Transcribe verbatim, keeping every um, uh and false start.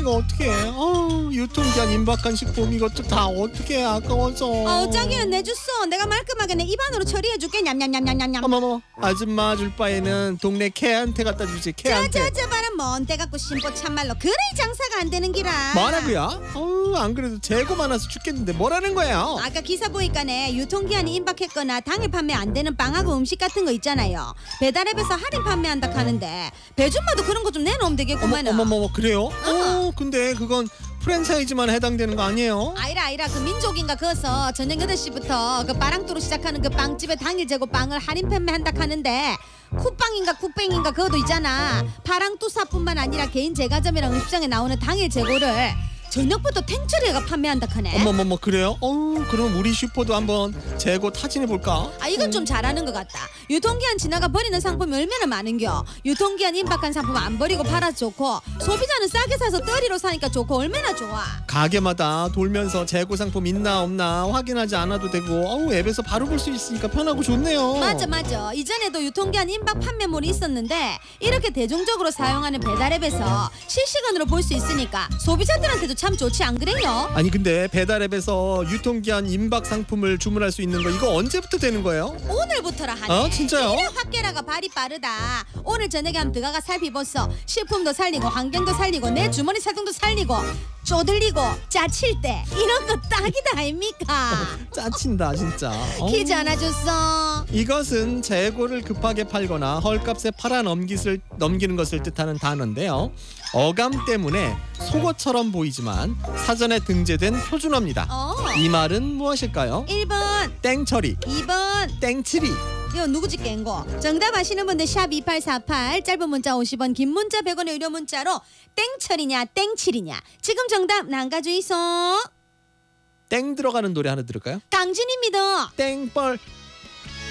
이거 어떻게 해? 어, 유통기한 임박한 식품 이것도 다 어떻게 해? 아까워서. 어 짱이는 내줬어. 내가 말끔하게 내 입안으로 처리해줄게. 냠냠냠냠냠냠. 어머머, 아줌마 줄 바에는 동네 개한테 갖다 주지. 개한테. 자자자 봐라 뭔데 갖고 심보 참말로 그래 장사가 안 되는 기라. 뭐라고요? 어우, 안 그래도 재고 많아서 죽겠는데 뭐라는 거예요? 아까 기사 보니까네 유통기한이 임박했거나 당일 판매 안 되는 빵하고 음식 같은 거 있잖아요. 배달앱에서 할인 판매한다 하는데 배준마도 그런 거 좀 내놓으면 되겠구만. 어머, 어머머, 그래요? 어, 근데 그건 프랜차이즈만 해당되는 거 아니에요? 아이라 아이라 그 민족인가 그어서 저녁 여덟 시부터 그 빠랑도로 시작하는 그 빵집의 당일 재고 빵을 할인 판매한다 하는데 쿠빵인가 쿠뱅인가 그것도 있잖아. 파랑뚜사뿐만 아니라 개인 제과점이랑 음식점에 나오는 당일 재고를 저녁부터 탱처리가 판매한다 하네. 어머머머, 그래요? 어우, 그럼 우리 슈퍼도 한번 재고 타진해 볼까? 아 이건 좀 잘하는 것 같다. 유통기한 지나가 버리는 상품이 얼마나 많은겨. 유통기한 임박한 상품 안 버리고 팔아 좋고 소비자는 싸게 사서 떨이로 사니까 좋고 얼마나 좋아. 가게마다 돌면서 재고 상품 있나 없나 확인하지 않아도 되고 어우, 앱에서 바로 볼 수 있으니까 편하고 좋네요. 맞아 맞아. 이전에도 유통기한 임박 판매물이 있었는데 이렇게 대중적으로 사용하는 배달앱에서 실시간으로 볼 수 있으니까 소비자들한테도 참 좋지 안 그래요? 아니 근데 배달앱에서 유통기한 임박 상품을 주문할 수 있는 거 이거 언제부터 되는 거예요? 오늘부터라 하네. 어, 진짜요? 이래 확계라가 발이 빠르다. 오늘 저녁에 한번 들어가 살피봤어. 식품도 살리고 환경도 살리고 내 주머니 사정도 살리고 쪼들리고 짜칠 때 이런 거 딱이다 아닙니까? 짜친다 진짜. 어. 퀴즈 하나 줬어. 이것은 재고를 급하게 팔거나 헐값에 팔아 넘기를, 넘기는 것을 뜻하는 단어인데요. 어감 때문에 속어처럼 보이지만 사전에 등재된 표준어입니다. 어. 이 말은 무엇일까요? 일 번 땡처리, 이 번 땡치리. 이거 누구지 깬거? 정답 아시는 분들 샵 이팔사팔 짧은 문자 오십 원 긴 문자 백 원의 유료 문자로 땡철이냐 땡칠이냐 지금 정답 남가주이소. 땡 들어가는 노래 하나 들을까요? 강진입니다. 땡벌